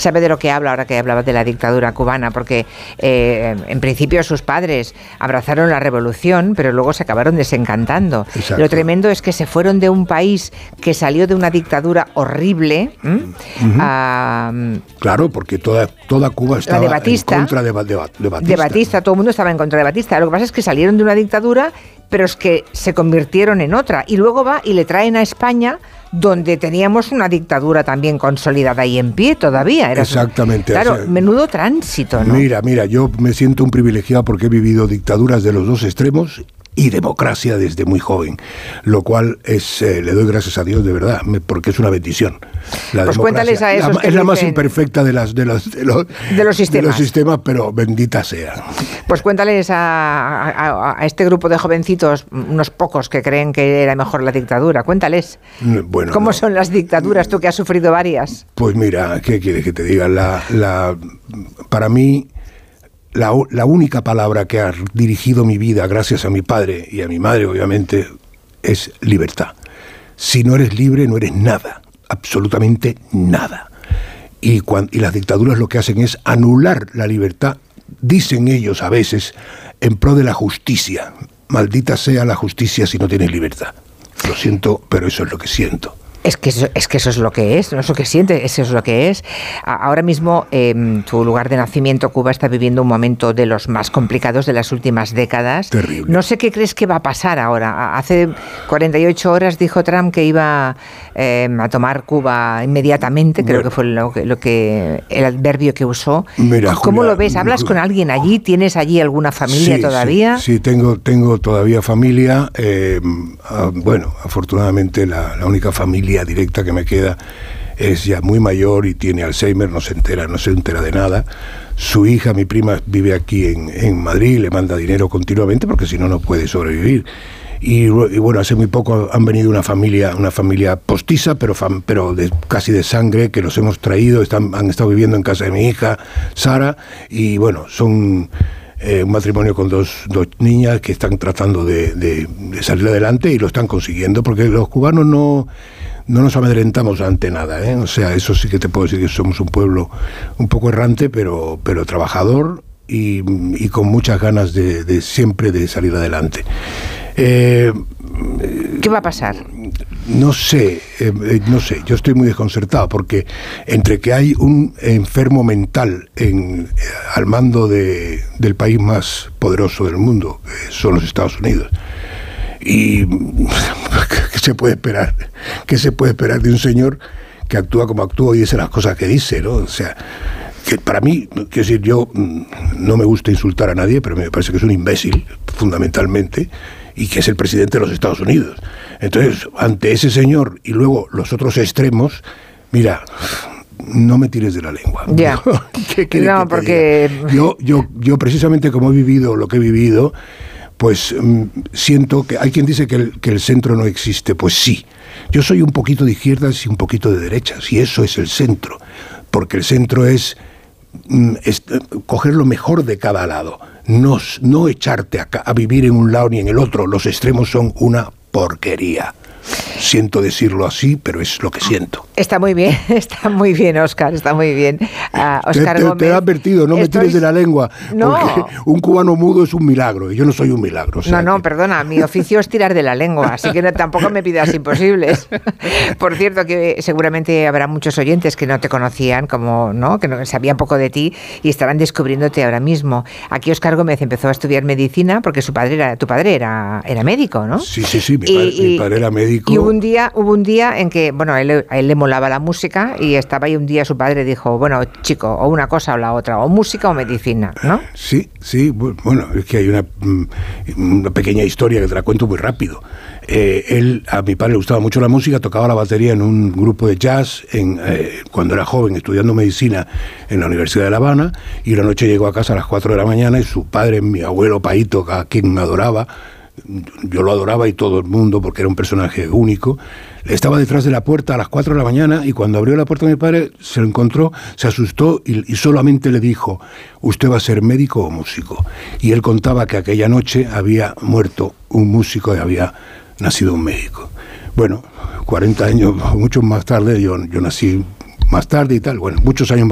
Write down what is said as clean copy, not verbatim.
sabe de lo que habla ahora que hablaba de la dictadura cubana, porque en principio sus padres abrazaron la revolución, pero luego se acabaron desencantando. Exacto. Lo tremendo es que se fueron de un país que salió de una dictadura horrible. Claro, porque toda Cuba estaba en contra de Batista. De Batista, todo el mundo estaba en contra de Batista. Lo que pasa es que salieron de una dictadura, pero es que se convirtieron en otra. Y luego va y le traen a España, donde teníamos una dictadura también consolidada y en pie todavía. Exactamente. Claro, o sea, menudo tránsito, ¿no? Mira, yo me siento un privilegiado porque he vivido dictaduras de los dos extremos y democracia desde muy joven, lo cual le doy gracias a Dios de verdad, porque es una bendición. La pues cuéntales a esos que es la más dicen, imperfecta de los sistemas, pero bendita sea. Pues cuéntales a este grupo de jovencitos, unos pocos que creen que era mejor la dictadura, cuéntales. Bueno, ¿Cómo son las dictaduras, tú que has sufrido varias? Pues mira, ¿qué quieres que te diga? Para mí, la única palabra que ha dirigido mi vida, gracias a mi padre y a mi madre, obviamente, es libertad. Si no eres libre, no eres nada, absolutamente nada. Y las dictaduras lo que hacen es anular la libertad, dicen ellos a veces, en pro de la justicia. Maldita sea la justicia si no tienes libertad. Lo siento, pero eso es lo que siento. Es que eso es lo que es, no es lo que siente, eso es lo que es. Ahora mismo, tu lugar de nacimiento, Cuba, está viviendo un momento de los más complicados de las últimas décadas. Terrible. No sé qué crees que va a pasar ahora. Hace 48 horas dijo Trump que iba a tomar Cuba inmediatamente, creo que fue el adverbio que usó. Mira, ¿cómo Julia, lo ves? ¿Hablas con alguien allí? ¿Tienes allí alguna familia todavía? Sí, tengo todavía familia. Bueno, afortunadamente la única familia directa que me queda es ya muy mayor y tiene Alzheimer, no se entera de nada. Su hija, mi prima, vive aquí en Madrid, le manda dinero continuamente porque si no, no puede sobrevivir. Y bueno, hace muy poco han venido una familia postiza, pero casi de sangre, que los hemos traído, han estado viviendo en casa de mi hija, Sara, y bueno, son un matrimonio con dos niñas que están tratando de salir adelante y lo están consiguiendo, porque los cubanos no nos amedrentamos ante nada, ¿eh? O sea, eso sí que te puedo decir que somos un pueblo un poco errante, pero trabajador y con muchas ganas de siempre de salir adelante. ¿Qué va a pasar? No sé, yo estoy muy desconcertado porque entre que hay un enfermo mental al mando del país más poderoso del mundo, que son los Estados Unidos, y ¿qué se puede esperar? ¿Qué se puede esperar de un señor que actúa como actúa y dice las cosas que dice, ¿no? O sea, que para mí, quiero decir, yo no me gusta insultar a nadie, pero me parece que es un imbécil, fundamentalmente, y que es el presidente de los Estados Unidos. Entonces, ante ese señor y luego los otros extremos, mira, no me tires de la lengua. Ya. No, porque yo precisamente como he vivido lo que he vivido, pues siento que hay quien dice que el centro no existe. Pues sí, yo soy un poquito de izquierdas y un poquito de derechas, y eso es el centro, porque el centro es coger lo mejor de cada lado, no echarte a vivir en un lado ni en el otro. Los extremos son una porquería. Siento decirlo así, pero es lo que siento. Está muy bien, Óscar, está muy bien. Óscar Gómez, te he advertido, no me tires de la lengua, no, porque un cubano mudo es un milagro, y yo no soy un milagro. O sea perdona, mi oficio es tirar de la lengua, así que tampoco me pidas imposibles. Por cierto, que seguramente habrá muchos oyentes que no te conocían, que no sabían poco de ti, y estarán descubriéndote ahora mismo. Aquí Óscar Gómez empezó a estudiar medicina porque tu padre era médico, ¿no? Sí, mi padre era médico. Y hubo un día en que, bueno, a él le molaba la música y estaba ahí un día, su padre dijo, bueno, chico, o una cosa o la otra, o música o medicina, ¿no? Sí, bueno, es que hay una pequeña historia que te la cuento muy rápido. A mi padre le gustaba mucho la música, tocaba la batería en un grupo de jazz cuando era joven, estudiando medicina en la Universidad de La Habana, y una noche llegó a casa a las 4 de la mañana y su padre, mi abuelo Paito, a quien me adoraba, yo lo adoraba y todo el mundo porque era un personaje único, estaba detrás de la puerta a las 4 de la mañana, y cuando abrió la puerta mi padre se lo encontró, se asustó y solamente le dijo, ¿usted va a ser médico o músico? Y él contaba que aquella noche había muerto un músico y había nacido un médico. Bueno, 40 años, muchos más tarde, yo nací más tarde y tal, bueno, muchos años más